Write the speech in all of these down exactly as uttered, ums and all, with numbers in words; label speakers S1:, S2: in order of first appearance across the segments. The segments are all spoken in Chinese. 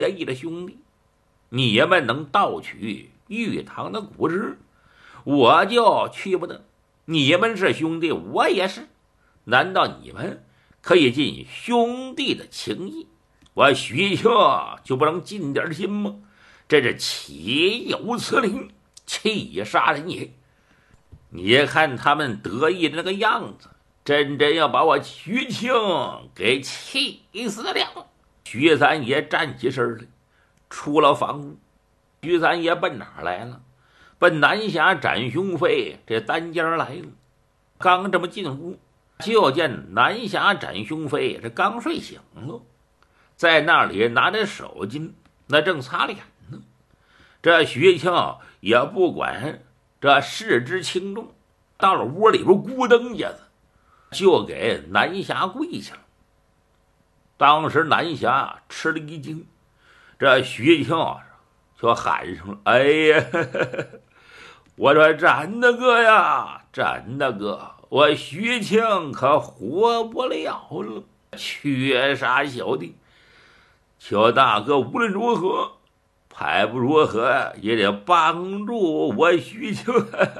S1: 协议的兄弟，你们能盗取玉堂的古纸，我就去不得。你们是兄弟，我也是，难道你们可以尽兄弟的情谊，我徐庆就不能尽点心吗？这是岂有此理，气杀人也！你看他们得意的那个样子，真真要把我徐庆给气死了。徐三爷站起身来，出了房屋。徐三爷奔哪儿来了？奔南峡展雄飞这单间来了。刚这么进屋，就见南峡展雄飞这刚睡醒了，在那里拿着手巾，那正擦脸呢。这徐庆也不管这事之轻重，到了屋里边咕噔一下子，就给南峡跪下了。当时南峡吃了一惊，这徐庆就喊上了：“哎呀，呵呵，我说展大哥呀，展大哥，我徐庆可活不了了，缺杀小弟，求大哥无论如何，派不如何也得帮助我徐庆。”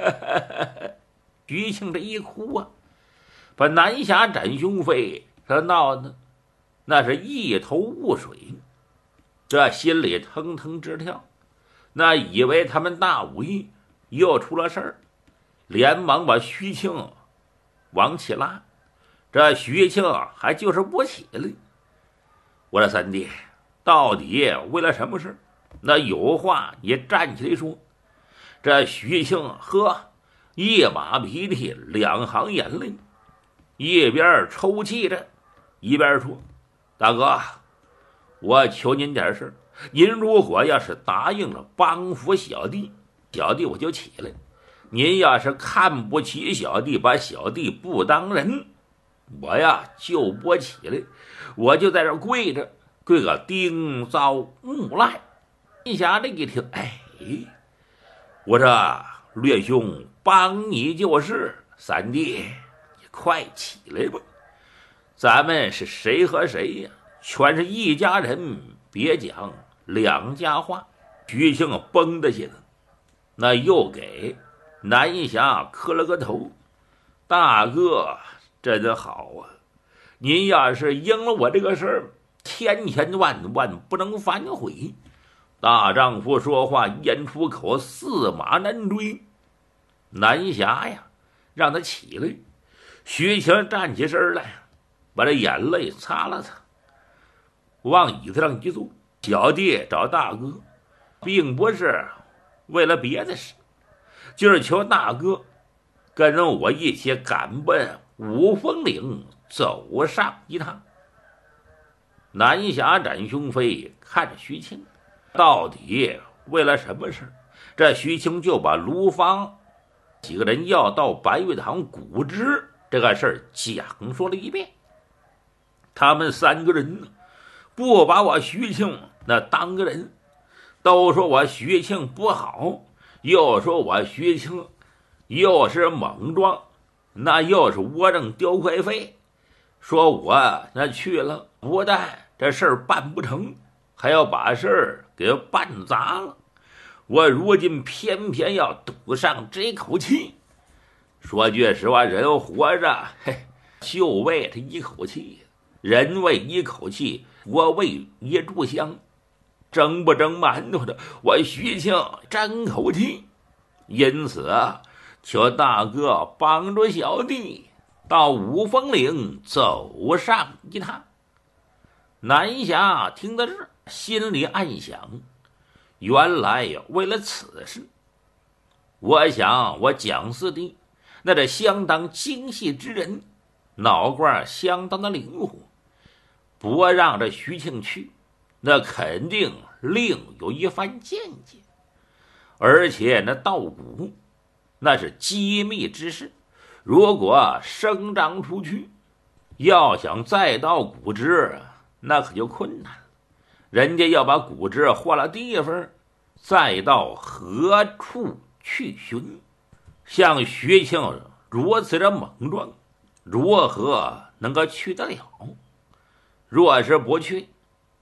S1: 徐庆这一哭啊，把南峡展雄飞他闹的那是一头雾水，这心里腾腾直跳，那以为他们大武艺又出了事儿，连忙把徐庆往起拉。这徐庆还就是不起来。我说三弟，到底为了什么事？那有话你站起来说。这徐庆呵，一把鼻涕两行眼泪，一边抽泣着一边说：“大哥，我求您点事，您如果要是答应了帮扶小弟，小弟我就起来；您要是看不起小弟，把小弟不当人，我呀就不起来，我就在这跪着，跪个丁糟木赖。”一下这一听，哎，我说略兄帮你就是，三弟你快起来吧，咱们是谁和谁呀？全是一家人，别讲两家话。徐庆绷得起来，那又给南峡磕了个头：“大哥真的好啊，您要是应了我这个事儿，千千万万不能反悔。大丈夫说话言出口，驷马难追。”南峡呀让他起来。徐庆站起身来，把这眼泪擦了擦，往椅子上一坐：“小弟找大哥并不是为了别的事，就是求大哥跟我一起赶奔五峰岭走上一趟。”南峡展雄飞看着徐庆，到底为了什么事？这徐庆就把卢芳几个人要到白玉堂古芝这个事儿讲述了一遍。他们三个人呢，不把我徐庆那当个人，都说我徐庆不好，又说我徐庆又是莽撞，那又是窝囊丢快费，说我那去了，不但这事儿办不成，还要把事儿给办砸了。我如今偏偏要赌上这口气。说句实话，人活着嘿，就为这一口气，人为一口气，佛为一炷香，蒸不蒸馒头的，我徐庆争口气。因此啊，求大哥帮助小弟到五峰岭走上一趟。南峡听到这儿，心里暗想，原来为了此事。我想我蒋四弟那这相当精细之人，脑瓜相当的灵活，不让这徐庆去，那肯定另有一番见解。而且那稻谷那是机密之事，如果声张出去，要想再到谷芝，那可就困难了。人家要把谷芝换了地方，再到何处去寻？像徐庆如此的莽撞，如何能够去得了？若是不去，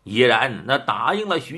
S1: 依然那答应了许